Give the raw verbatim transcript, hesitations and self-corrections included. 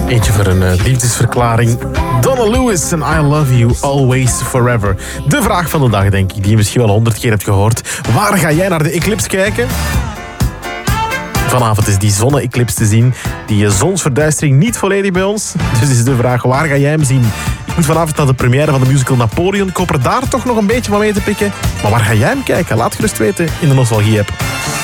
Eentje voor een uh, liefdesverklaring. Donna Lewis en I Love You Always Forever. De vraag van de dag, denk ik, die je misschien wel honderd keer hebt gehoord. Waar ga jij naar de eclipse kijken? Vanavond is die zonne-eclipse te zien. Die zonsverduistering niet volledig bij ons. Dus is de vraag, waar ga jij hem zien? Ik moet vanavond naar de première van de musical Napoleon. Ik hoop er daar toch nog een beetje van mee te pikken. Maar waar ga jij hem kijken? Laat gerust weten in de Nostalgie-app.